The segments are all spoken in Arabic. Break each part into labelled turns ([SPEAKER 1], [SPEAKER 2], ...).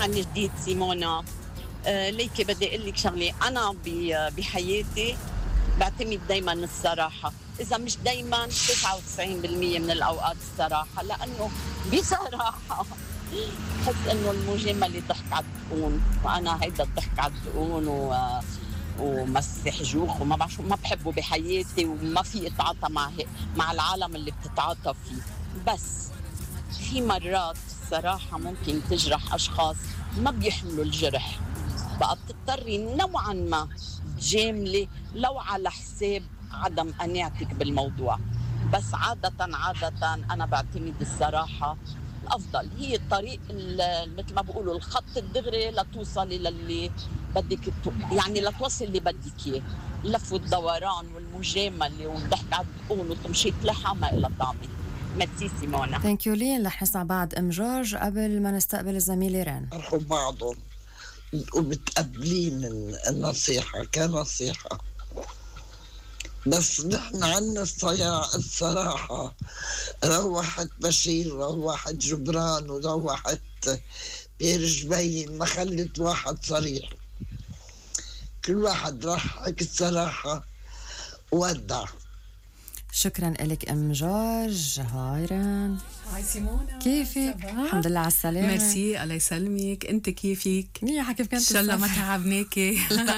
[SPEAKER 1] عن جديد سيمونا. ليكي بدي أقول لك شغلة. أنا بحياتي بعتمد دايما الصراحة، إذا مش دايما 99% من الأوقات الصراحة، لأنه بصراحة بحس إنه المجاملة ضحك على الدقون، وأنا هيدا الضحك على الدقون ومسح جوخ وما بعرف شو ما بحبه بحياتي، وما في اتعاطى مع العالم اللي بتتعاطى فيه. بس في مرات الصراحة ممكن تجرح أشخاص ما بيحملوا الجرح، بقى بتضطري نوعا ما تجاملي لو على حساب عدم قناعتك بالموضوع. بس عادة أنا بعتمد الصراحة الأفضل، هي الطريق مثل ما بقولوا الخط الدغري لتوصلي للي بدك، يعني لتوصل اللي بدك إياه. اللف والدوران والمجاملة والضحك على الدقون وتمشيط لحى ما إلها طعمة. ميرسي سيمونا.
[SPEAKER 2] ثانك يو لين. رح نسمع بعد ام جورج قبل ما نستقبل الزميلة ران.
[SPEAKER 3] أرحب بعضهم ومتقبلين النصيحة كنصيحة، بس نحن عنا الصراحة. روحت بشير، روحت جبران، وروحت بيرجبين، ما خلت واحد صريح. كل واحد راح هيك الصراحة ودع.
[SPEAKER 2] شكرا لك ام جورج. هاي ران.
[SPEAKER 4] هاي سيمونا،
[SPEAKER 2] كيفك؟ الحمد لله على السلامة.
[SPEAKER 4] ميرسي، الله يسلمك. انت كيفك؟
[SPEAKER 2] منيحة. كيف كانت
[SPEAKER 4] ان شاء الله ما تعبناكي؟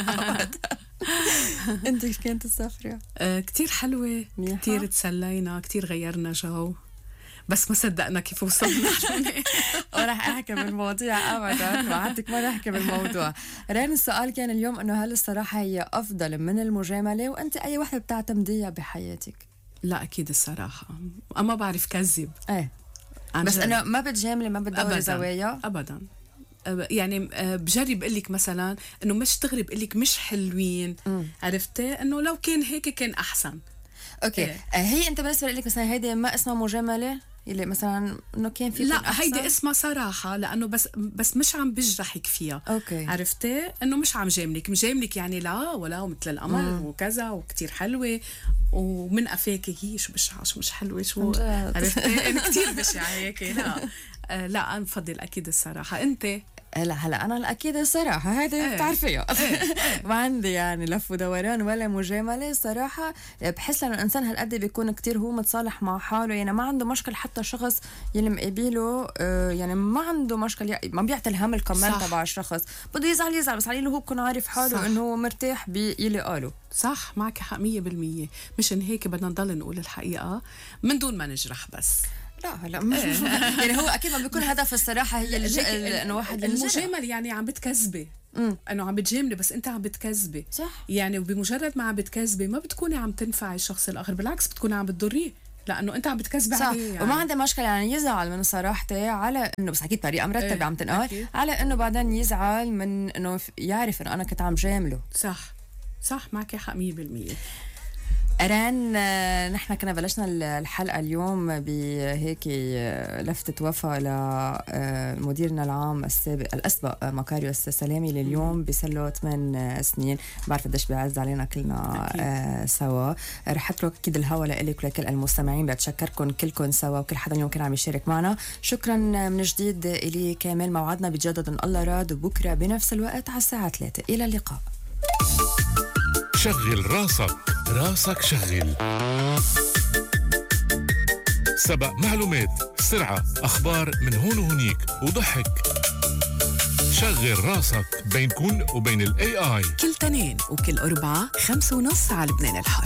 [SPEAKER 2] انت كيف كانت السفرة؟
[SPEAKER 4] كتير حلوة، كتير تسلينا، كتير غيرنا جو، بس ما صدقنا كيف وصلنا.
[SPEAKER 2] ورح احكي بالمواضيع ابدا، وعدتك ما رح احكي بالموضوع. ران، السؤال كان اليوم انه هل الصراحة هي افضل من المجاملة، وانت اي وحدة بتعتمديها بحياتك؟
[SPEAKER 4] لا اكيد الصراحة، اما بعرف كذب.
[SPEAKER 2] ايه بس انه ما بتجاملي، ما بتدوري زوايا
[SPEAKER 4] ابدا. يعني بجرب قلك مثلا انه مش تغرب قلك مش حلوين. عرفتي انه لو كان هيك كان احسن.
[SPEAKER 2] اوكي. هي انت بالنسبه لك مثلا هيدي ما اسمها مجامله، اللي مثلا انه كان في
[SPEAKER 4] لا هيدي اسمها صراحه، لانه بس مش عم بجرحك فيها.
[SPEAKER 2] اوكي.
[SPEAKER 4] عرفتي انه مش عم مجاملك يعني لا ولا ومثل القمر وكذا وكتير حلوه ومن قفاكي هي شو بشعه شو مش حلوه شو. عرفتي انا كتير بشعه هيك. لا انا بفضل اكيد الصراحه. انت؟
[SPEAKER 2] هلا انا اكيد الصراحه هذه بتعرفيها. ما عندي يعني لف ودوران ولا مجامله الصراحه. بحس لانه الانسان هالقد بيكون كتير هو متصالح مع حاله، يعني ما عنده مشكل. حتى شخص يلي مقابله يعني ما عنده مشكل، ما بيعطي الهم الكومنت تبع الشخص، بده يزعل بس عليه هو بكون عارف حاله انه هو مرتاح باللي قاله.
[SPEAKER 4] صح، معك حق 100%. مشان هيك بدنا نضل نقول الحقيقه من دون ما نجرح. بس
[SPEAKER 2] لا يعني هو اكيد ما بيكون هدف الصراحه هي انه واحد
[SPEAKER 4] المجامل يعني عم بتكذبي، انه عم بتجاملي بس انت عم بتكذبي.
[SPEAKER 2] صح.
[SPEAKER 4] يعني بمجرد ما عم بتكذبي ما بتكوني عم تنفعي الشخص الاخر، بالعكس بتكوني عم بتضريه لانه انت عم بتكذبي عليه يعني.
[SPEAKER 2] وما عندي مشكله يعني يزعل من صراحتي على انه، بس اكيد طريقه مرتبه عم تنقال، على انه بعدين يزعل من انه يعرف انه انا كنت عم جامله.
[SPEAKER 4] صح معك حق 100%.
[SPEAKER 2] ران، نحن كنا بلشنا الحلقة اليوم بهيك لفتة وفاة لمديرنا العام الأسبق مكاريو السلامي، اللي اليوم بيسلوا 8 سنين. بعرف قديش بيعز علينا كلنا سوا. رح اترك اكيد الهوا لإلك ولكل المستمعين. بتشكركم كلكم سوا وكل حدا اليوم كان عم يشارك معنا. شكرا من جديد إلي كامل. موعدنا بيتجدد إن الله راد بكرة بنفس الوقت على الساعة 3. إلى اللقاء.
[SPEAKER 5] شغل راسك شغل. سبق معلومات، سرعة، أخبار من هون وهنيك، وضحك. شغل راسك بينكن وبين ال AI
[SPEAKER 4] كل تنين وكل 4 5:30 على لبنان الحر.